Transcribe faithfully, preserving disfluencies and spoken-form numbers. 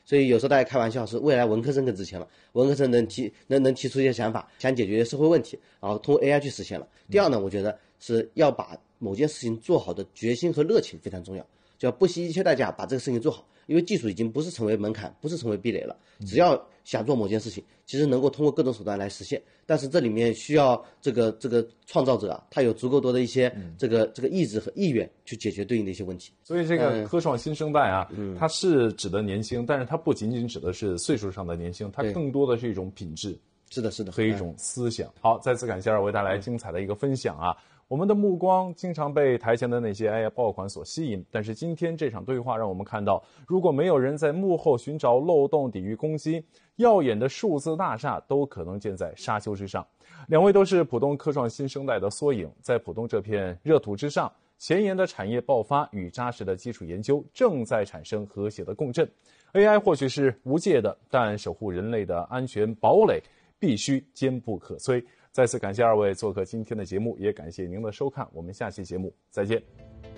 所以有时候大家开玩笑是未来文科生更值钱了，文科生能提能能提出一些想法，想解决社会问题，然后通过 A I 去实现了。第二呢，我觉得是要把某件事情做好的决心和热情非常重要，就要不惜一切代价把这个事情做好。因为技术已经不是成为门槛，不是成为壁垒了，只要想做某件事情，其实能够通过各种手段来实现。但是这里面需要这个这个创造者啊，他有足够多的一些这个这个意志和意愿去解决对应的一些问题。 所以这个科创新生代啊，嗯、它是指的年轻，但是它不仅仅指的是岁数上的年轻，它更多的是一种品质。 是的，是的， 和一种思想。好，再次感谢二位带来精彩的一个分享啊！我们的目光经常被台前的那些 A I 爆款所吸引，但是今天这场对话让我们看到，如果没有人在幕后寻找漏洞、抵御攻击，耀眼的数字大厦都可能建在沙丘之上。两位都是浦东科创新生代的缩影，在浦东这片热土之上，前沿的产业爆发与扎实的基础研究正在产生和谐的共振。A I 或许是无界的，但守护人类的安全堡垒必须坚不可摧。再次感谢二位做客今天的节目，也感谢您的收看，我们下期节目再见。